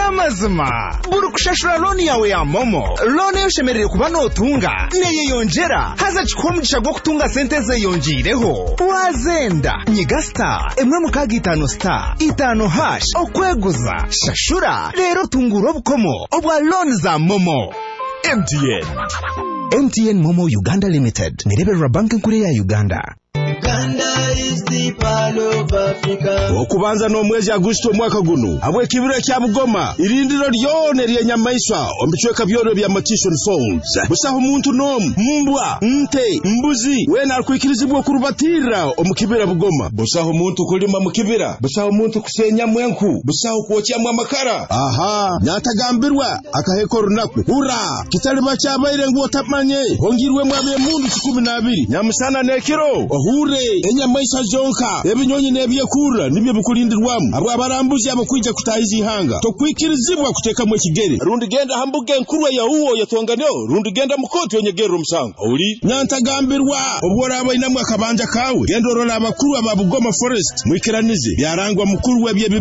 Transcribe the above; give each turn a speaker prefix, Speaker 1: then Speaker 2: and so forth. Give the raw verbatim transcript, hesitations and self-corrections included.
Speaker 1: namazima buri kushashura loni yawe ya momo loni yoshemerere kuba notunga neye yongera haza chikomugisha gwo kutunga sente ze yongireho wazenda nyiga star emwe mukaga itano star itano hash okweguza shashura rero tunguro bukomo obwa loni za momo. M T N M T N Momo Uganda Limited nirebera banki nkuru ya Uganda.
Speaker 2: Uganda is the pearl of Africa.
Speaker 3: Okubanza no mwezi Agosto mwaka guno abwe kibiro kya Bugoma irindiro lyone lya nyamaisha ombichweka byoro bya Matishon Songs busaho umuntu no mbwa nte mbuzi wena alikuikirizibwa kurubatira omukibira Bugoma busaho umuntu kulima mukibira busaho umuntu kusenya mwenku busaho kuochya amakara aha nyatagambirwa akaheko runaku hura kitaliba cyabaire ngo tapmanye hongirwe mwabe mundu kumi na babiri nyamusana nekiro hure enyamaisha zonka ebinyonyi nebyekura nibyo bukulindirwamu abo abarambuzi abakwija kutahizi hanga tokwikirizibwa kuteka mu kigere rundi genda hambuge nkurwe ya uwo yatonganyo rundi genda mukoti yonyegero musango uri nyantagambirwa obora abo inamwe akabanja kawe gendo rola abakuru ababugoma forest mwikiranize byarangwa mukuru webye